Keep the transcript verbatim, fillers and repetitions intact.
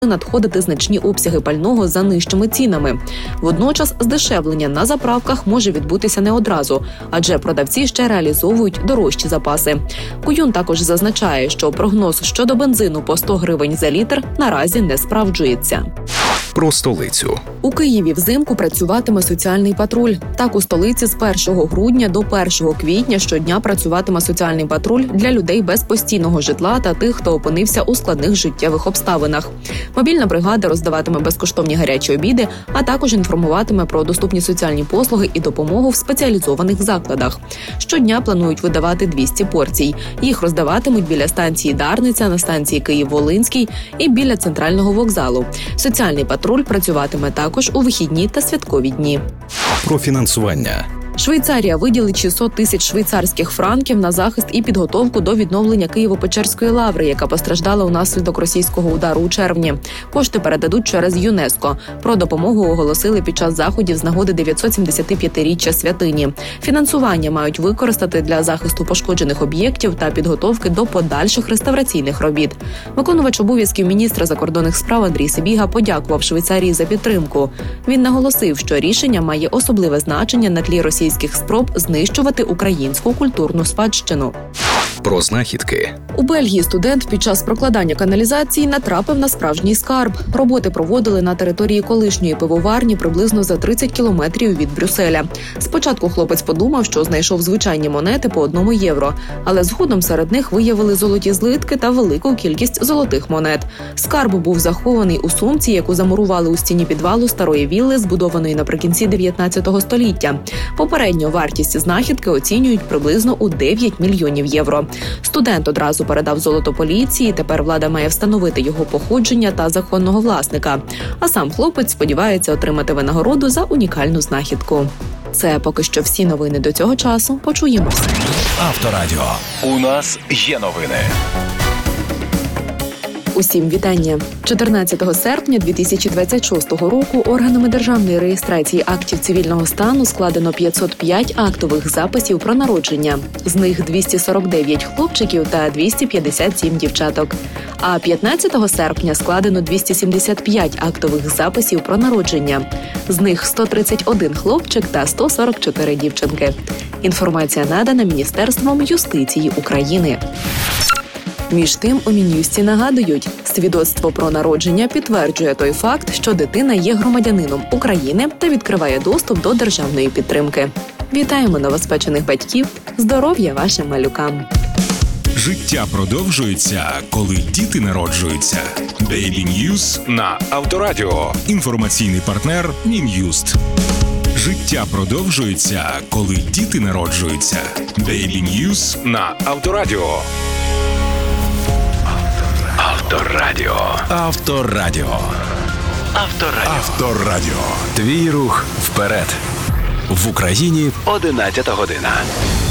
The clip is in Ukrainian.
надходити значні обсяги пального за нижчими цінами. Водночас здешевлення на заправках може відбутися не одразу, адже продавці ще реалізовують дорожчі запаси. Куюн також зазначає, що прогноз щодо бензину по сто гривень за літр наразі не справджується. Про столицю. У Києві взимку працюватиме соціальний патруль. Так, у столиці з першого грудня до першого квітня щодня працюватиме соціальний патруль для людей без постійного житла та тих, хто опинився у складних життєвих обставинах. Мобільна бригада роздаватиме безкоштовні гарячі обіди, а також інформуватиме про доступні соціальні послуги і допомогу в спеціалізованих закладах. Щодня планують видавати двісті порцій. Їх роздаватимуть біля станції Дарниця, на станції Київ-Волинський і біля центрального вокзалу. Соціальний патруль працюватиме також у вихідні та святкові дні. Про фінансування. Швейцарія виділить шістсот тисяч швейцарських франків на захист і підготовку до відновлення Києво-Печерської лаври, яка постраждала унаслідок російського удару у червні. Кошти передадуть через ЮНЕСКО. Про допомогу оголосили під час заходів з нагоди дев'ятсотсімдесятип'ятиріччя святині. Фінансування мають використати для захисту пошкоджених об'єктів та підготовки до подальших реставраційних робіт. Виконувач обов'язків міністра закордонних справ Андрій Сибіга подякував Швейцарії за підтримку. Він наголосив, що рішення має особливе значення на тлі російських спроб знищувати українську культурну спадщину. Про знахідки. У Бельгії студент під час прокладання каналізації натрапив на справжній скарб. Роботи проводили на території колишньої пивоварні приблизно за тридцять кілометрів від Брюсселя. Спочатку хлопець подумав, що знайшов звичайні монети по одному євро, але згодом серед них виявили золоті злитки та велику кількість золотих монет. Скарб був захований у сумці, яку замурували у стіні підвалу старої вілли, збудованої наприкінці дев'ятнадцятого століття. Попередньо вартість знахідки оцінюють приблизно у дев'ять мільйонів євро. Студент одразу передав золото поліції, тепер влада має встановити його походження та законного власника. А сам хлопець сподівається отримати винагороду за унікальну знахідку. Це поки що всі новини до цього часу. Почуємося. Авторадіо. У нас є новини. Усім вітання. чотирнадцятого серпня дві тисячі двадцять шостого року органами державної реєстрації актів цивільного стану складено п'ятсот п'ять актових записів про народження. З них двісті сорок дев'ять хлопчиків та двісті п'ятдесят сім дівчаток. А п'ятнадцятого серпня складено двісті сімдесят п'ять актових записів про народження. З них сто тридцять один хлопчик та сто сорок чотири дівчинки. Інформація надана Міністерством юстиції України. Між тим, у Мін'юсті нагадують, свідоцтво про народження підтверджує той факт, що дитина є громадянином України та відкриває доступ до державної підтримки. Вітаємо новоспечених батьків! Здоров'я вашим малюкам! Життя продовжується, коли діти народжуються. Baby News на Авторадіо. Інформаційний партнер Мін'юст. Життя продовжується, коли діти народжуються. Baby News на Авторадіо. Авторадіо. Авторадіо. Авторадіо. Авторадіо. Твій рух вперед. В Україні одинадцята година.